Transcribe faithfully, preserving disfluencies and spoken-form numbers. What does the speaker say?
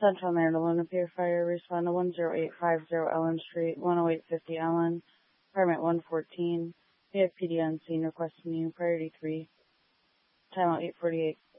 Central Maryland Pier Fire, respond to one zero eight five zero Ellen Street, one oh eight fifty Ellen, apartment one fourteen. We have P D on scene requesting you, priority three. Timeout eight forty-eight.